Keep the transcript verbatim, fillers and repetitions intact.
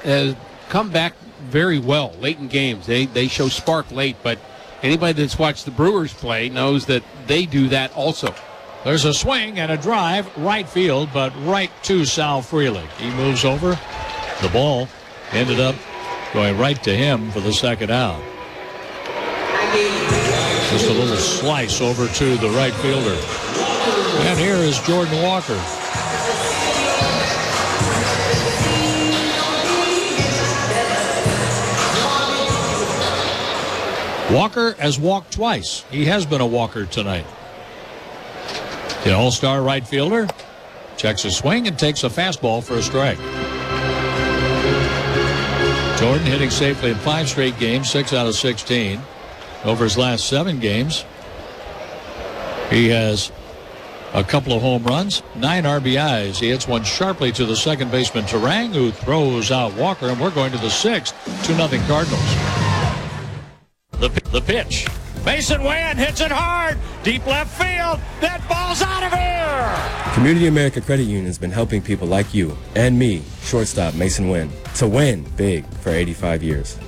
has come back very well late in games. They they show spark late, but anybody that's watched the Brewers play knows that they do that also. There's a swing and a drive, right field, but right to Sal Frelick. He moves over. The ball ended up going right to him for the second out. Just a little slice over to the right fielder. And here is Jordan Walker. Walker has walked twice. He has been a walker tonight. The all-star right fielder checks a swing and takes a fastball for a strike. Jordan hitting safely in five straight games, six out of sixteen. Over his last seven games, he has a couple of home runs, nine R B Is. He hits one sharply to the second baseman, Turang, who throws out Walker, and we're going to the sixth. two nothing Cardinals. The, the pitch. Mason Wynn hits it hard. Deep left field. That ball's out of here. Community America Credit Union has been helping people like you and me, shortstop Mason Wynn, to win big for eighty-five years.